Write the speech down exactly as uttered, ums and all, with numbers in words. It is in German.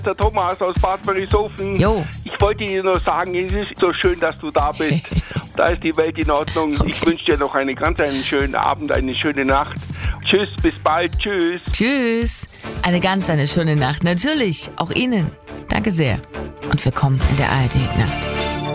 Der Thomas aus Bad Mörrishofen. Jo. Ich wollte dir nur sagen, es ist so schön, dass du da bist. Da ist die Welt in Ordnung. Okay. Ich wünsche dir noch einen ganz einen schönen Abend, eine schöne Nacht. Tschüss, bis bald. Tschüss. Tschüss. Eine ganz eine schöne Nacht. Natürlich, auch Ihnen. Danke sehr. Und willkommen in der A R D-Nacht.